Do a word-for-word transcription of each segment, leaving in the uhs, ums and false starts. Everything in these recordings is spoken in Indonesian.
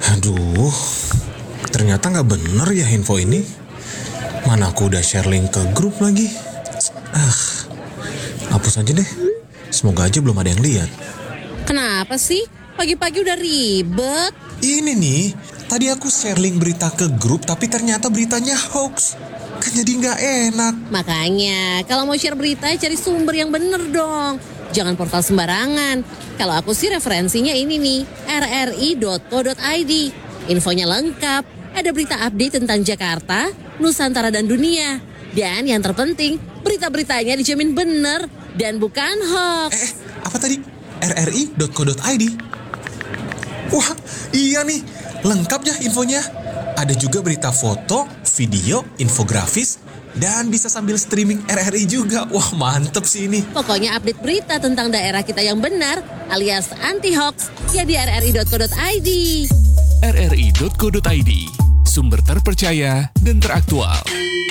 Aduh, ternyata nggak bener ya info ini. Mana aku udah share link ke grup lagi. Ah, hapus aja deh. Semoga aja belum ada yang lihat. Kenapa sih? Pagi-pagi udah ribet. Ini nih, tadi aku share link berita ke grup tapi ternyata beritanya hoax. Kan jadi nggak enak. Makanya, kalau mau share berita cari sumber yang bener dong. Jangan portal sembarangan. Kalau aku sih referensinya ini nih, r r i dot co dot i d. Infonya lengkap, ada berita update tentang Jakarta, Nusantara dan dunia. Dan yang terpenting, berita-beritanya dijamin bener dan bukan hoax. Eh, apa tadi? r r i dot co dot i d. Wah, iya nih, lengkap ya infonya. Ada juga berita foto, video, infografis, dan bisa sambil streaming R R I juga. Wah, mantep sih ini. Pokoknya update berita tentang daerah kita yang benar alias anti-hoax ya di r r i dot co dot i d. r r i dot co dot i d, sumber terpercaya dan teraktual.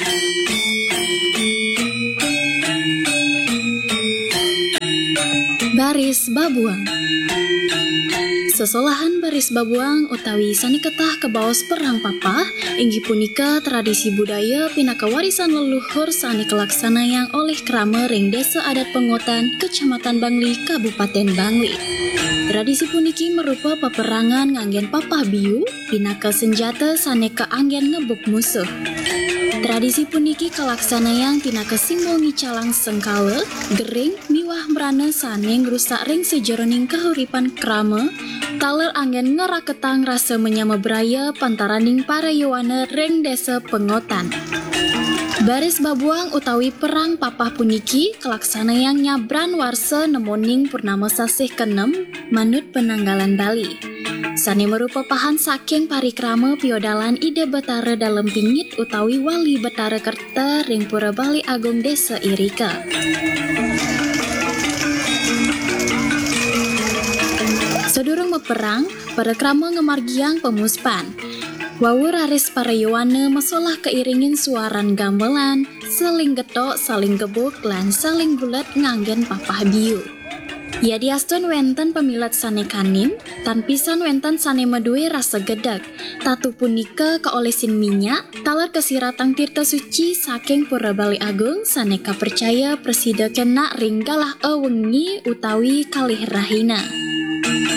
Baris Babuang. Sesolahan baris babuang utawi saniketah kebaos perang papa, inggih punika tradisi budaya pinaka warisan leluhur sani kelaksanayang oleh krama ring desa adat Pengotan, Kecamatan Bangli, Kabupaten Bangli. Tradisi puniki merupa peperangan nganggen papah biu, pinaka senjata saneka anggen ngebuk musuh. Tradisi puniki kalaksanayang pinaka simbol ngicalang sengkala, gering, miwah merana sane ngrusak ring sejeroning kahuripan krama, taler anggen ngeraketang rasa menyama beraya pantaraning para yuwana ring desa Pengotan. Baris babuang utawi perang papah puniki kalaksanayang nyabran warsa nemoning purnama sasih keenem manut penanggalan Bali. Sani merupa pahan saking parikrama piodalan ide Betara dalam pingit utawi wali Betara Kerta ring pura Bali Agung Desa Irika. Sedurung meperang, pada krama ngemargiang pemuspan. Wawur haris para yuwana masalah keiringin suaran gamelan, saling getok, saling gebuk, lan saling bulat nganggen papah biu. Ya diastun wenten pemilat sane kanim, tan pisan wenten sane medue rasa gedag. Tatu punika kaolesin minyak, talar kesiratang tirta suci saking pura Bali Agung saneka percaya presida kena ringgalah ewengi utawi kalih rahina.